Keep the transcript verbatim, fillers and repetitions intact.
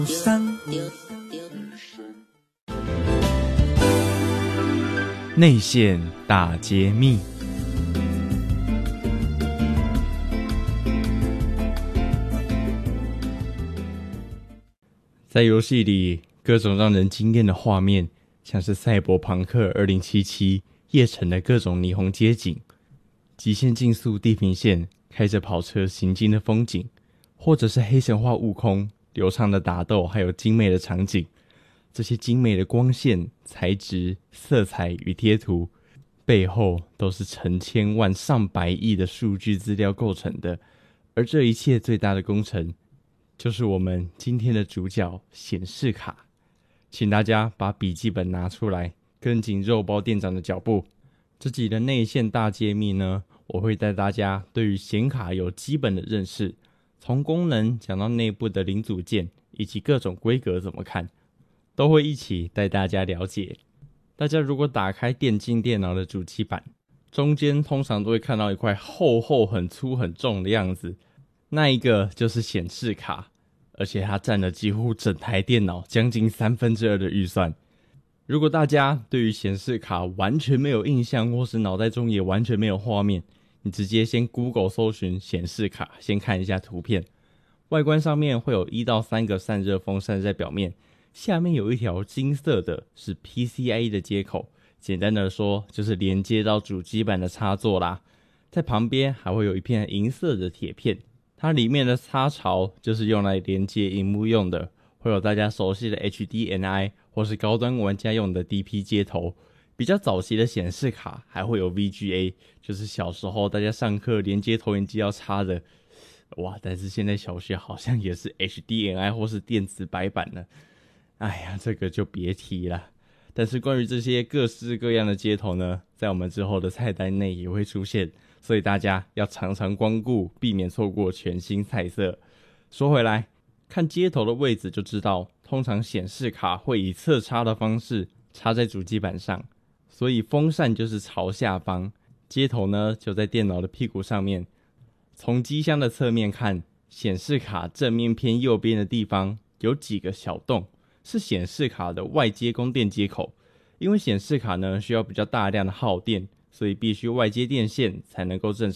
内线大揭秘。在游戏里，各种让人惊艳的画面，像是赛博朋克二零七七夜城的各种霓虹街景，极限竞速地平线开着跑车行经的风景，或者是黑神话悟空流畅的打斗，还有精美的场景。这些精美的光线、材质、色彩与贴图，背后都是成千万上百亿的数据资料构成的。而这一切最大的工程，就是我们今天的主角显示卡。请大家把笔记本拿出来，跟紧肉包店长的脚步。这集的内线大揭秘呢，我会带大家对于显卡有基本的认识，从功能讲到内部的零组件以及各种规格怎么看，都会一起带大家了解。大家如果打开电竞电脑的主机板，中间通常都会看到一块厚厚很粗很重的样子，那一个就是显示卡，而且它占了几乎整台电脑将近三分之二的预算。如果大家对于显示卡完全没有印象，或是脑袋中也完全没有画面，你直接先 Google 搜寻显示卡，先看一下图片。外观上面会有一到三个散热风扇在表面，下面有一条金色的是 P C I E 的接口，简单的说就是连接到主机板的插座啦。在旁边还会有一片银色的铁片，它里面的插槽就是用来连接萤幕用的，会有大家熟悉的 H D M I 或是高端玩家用的 D P 接头。比较早期的显示卡还会有 V G A， 就是小时候大家上课连接投影机要插的。哇，但是现在小学好像也是 H D M I 或是电子白板了。哎呀，这个就别提了。但是关于这些各式各样的接头呢，在我们之后的菜单内也会出现，所以大家要常常光顾，避免错过全新菜色。说回来，看接头的位置就知道，通常显示卡会以侧插的方式插在主机板上，所以风扇就是朝下方，接头呢就在电脑的屁股上面。从机箱的侧面看，显示卡正面偏右边的地方有几个小洞，是显示卡的外接供电接口。因为显示卡呢需要比较大量的耗电，所以必须外接电线才能够正